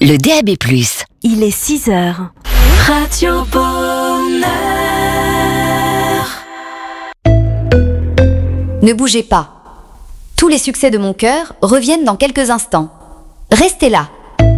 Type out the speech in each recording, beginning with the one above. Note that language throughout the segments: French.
le DAB+. Il est 6 heures. Radio Bonheur. Ne bougez pas. Tous les succès de mon cœur reviennent dans quelques instants. Restez là.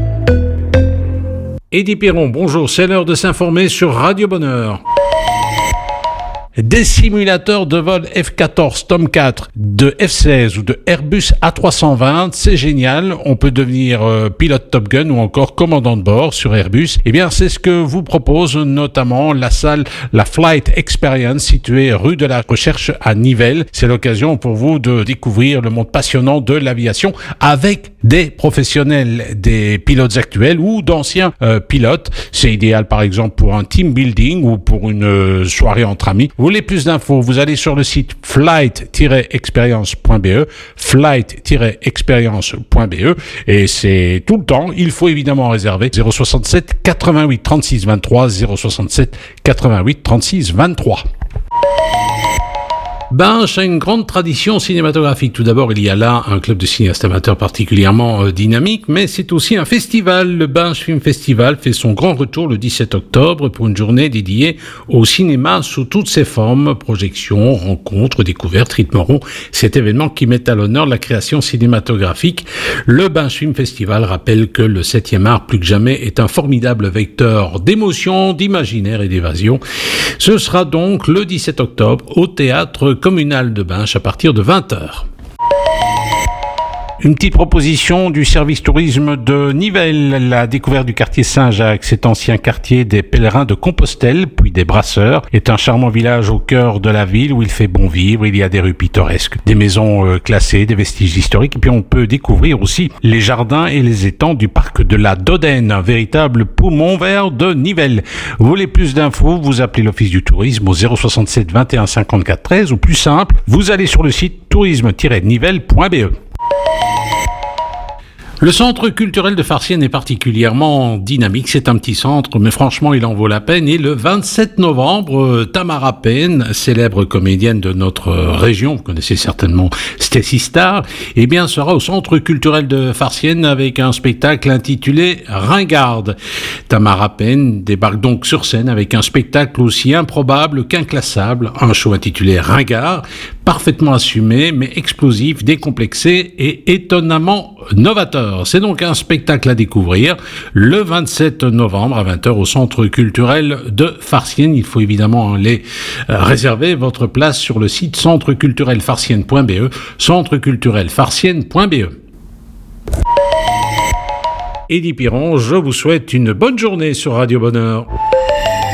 Eddie Perron, bonjour, c'est l'heure de s'informer sur Radio Bonheur. Des simulateurs de vol F-14 Tomcat, de F-16 ou de Airbus A320, c'est génial. On peut devenir pilote Top Gun ou encore commandant de bord sur Airbus. Eh bien, c'est ce que vous propose notamment la salle La Flight Experience située rue de la Recherche à Nivelles. C'est l'occasion pour vous de découvrir le monde passionnant de l'aviation avec des professionnels, des pilotes actuels ou d'anciens pilotes. C'est idéal par exemple pour un team building ou pour une soirée entre amis. Vous voulez plus d'infos, vous allez sur le site flight-experience.be, flight-experience.be, et c'est tout le temps. Il faut évidemment réserver 067 88 36 23, 067 88 36 23. Binche a une grande tradition cinématographique. Tout d'abord, il y a là un club de cinéastes amateurs particulièrement dynamique, mais c'est aussi un festival. Le Binche Film Festival fait son grand retour le 17 octobre pour une journée dédiée au cinéma sous toutes ses formes, projections, rencontres, découvertes, rythmeront cet événement qui met à l'honneur la création cinématographique. Le Binche Film Festival rappelle que le 7e art, plus que jamais, est un formidable vecteur d'émotion, d'imaginaire et d'évasion. Ce sera donc le 17 octobre au théâtre communal de Binche à partir de 20h. Une petite proposition du service tourisme de Nivelles, la découverte du quartier Saint-Jacques, cet ancien quartier des pèlerins de Compostelle, puis des brasseurs, est un charmant village au cœur de la ville où il fait bon vivre, il y a des rues pittoresques, des maisons classées, des vestiges historiques, et puis on peut découvrir aussi les jardins et les étangs du parc de la Dodène, un véritable poumon vert de Nivelles. Vous voulez plus d'infos, vous appelez l'office du tourisme au 067 21 54 13 ou plus simple, vous allez sur le site tourisme-nivelles.be. Le centre culturel de Farciennes est particulièrement dynamique. C'est un petit centre, mais franchement, il en vaut la peine. Et le 27 novembre, Tamara Payne, célèbre comédienne de notre région, vous connaissez certainement Stacy Star, eh bien, sera au centre culturel de Farciennes avec un spectacle intitulé Ringarde. Tamara Payne débarque donc sur scène avec un spectacle aussi improbable qu'inclassable, un show intitulé Ringard, parfaitement assumé, mais explosif, décomplexé et étonnamment novateur. C'est donc un spectacle à découvrir le 27 novembre à 20h au Centre culturel de Farciennes. Il faut évidemment aller réserver votre place sur le site centreculturelfarciennes.be, centreculturelfarciennes.be. Eddie Piron, je vous souhaite une bonne journée sur Radio Bonheur.